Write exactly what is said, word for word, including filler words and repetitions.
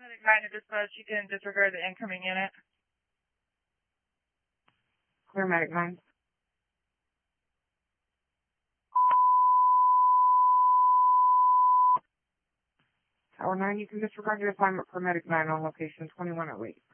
Medic nine to dispatch, you can disregard the incoming unit. Clear Medic nine. Tower nine, you can disregard your assignment for Medic nine on location twenty-one oh eight.